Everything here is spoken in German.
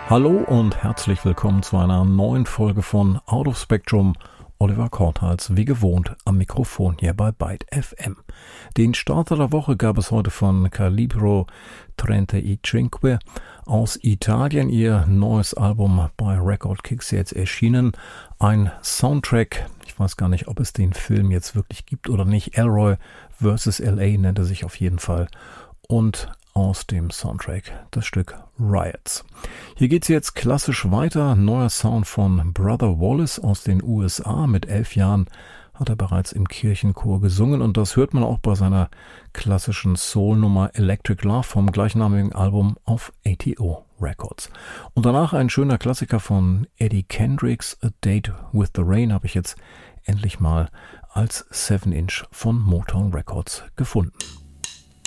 Hallo und herzlich willkommen zu einer neuen Folge von Out of Spectrum. Oliver Korthals, wie gewohnt, am Mikrofon hier bei Byte FM. Den Starter der Woche gab es heute von Calibro 35 aus Italien. Ihr neues Album bei Record Kicks jetzt erschienen. Ein Soundtrack, ich weiß gar nicht, ob es den Film jetzt wirklich gibt oder nicht. Elroy vs. L.A. nennt er sich auf jeden Fall. Und aus dem Soundtrack das Stück Riots. Hier geht's jetzt klassisch weiter. Neuer Sound von Brother Wallace aus den USA. Mit 11 Jahren hat er bereits im Kirchenchor gesungen und das hört man auch bei seiner klassischen Soul-Nummer Electric Love vom gleichnamigen Album auf ATO Records. Und danach ein schöner Klassiker von Eddie Kendricks, A Date with the Rain, habe ich jetzt endlich mal als 7-Inch von Motown Records gefunden.